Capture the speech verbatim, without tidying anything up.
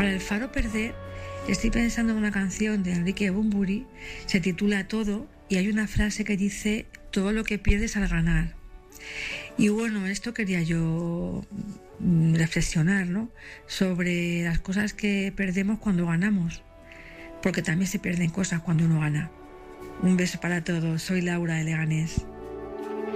Para el faro perder, estoy pensando en una canción de Enrique Bunbury, se titula Todo, y hay una frase que dice: todo lo que pierdes al ganar. Y bueno, esto quería yo reflexionar, ¿no?, sobre las cosas que perdemos cuando ganamos, porque también se pierden cosas cuando uno gana. Un beso para todos, soy Laura de Leganés.